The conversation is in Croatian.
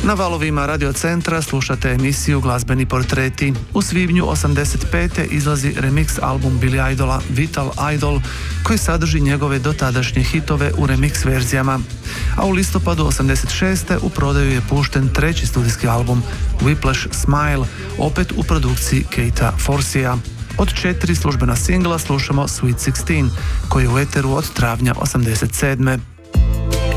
Na valovima Radio Centra slušate emisiju Glazbeni portreti. U svibnju 85. izlazi remix album Billy Idola Vital Idol, koji sadrži njegove dotadašnje hitove u remix verzijama. A u listopadu 86. u prodaju je pušten treći studijski album Whiplash Smile, opet u produkciji Katea Forsija. Od 4 službena singla slušamo Sweet 16, koji je u eteru od travnja 87.